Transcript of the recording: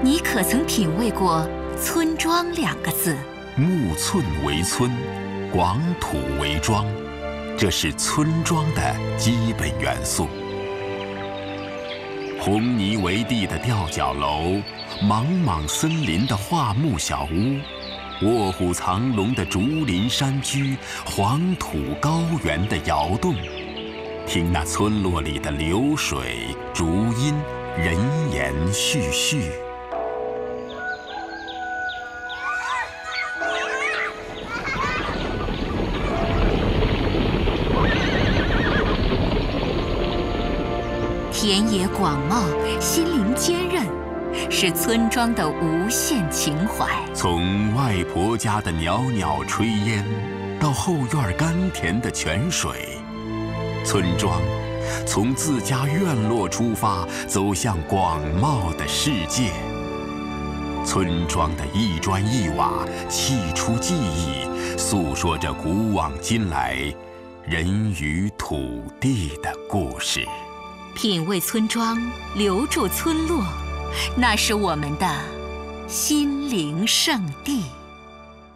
你可曾品味过“村庄”2个字？ 木寸为村，广土为庄，这是村庄的基本元素。红泥为地的吊脚楼，莽莽森林的桦木小屋，卧虎藏龙的竹林山居，黄土高原的窑洞，听那村落里的流水、竹音、人言絮絮。 田野广袤，心灵坚韧，是村庄的无限情怀。 从外婆家的袅袅炊烟，到后院甘甜的泉水，村庄从自家院落出发，走向广袤的世界。村庄的一砖一瓦，砌出记忆，诉说着古往今来人与土地的故事。 品味村庄，留住村落，那是我们的心灵圣地。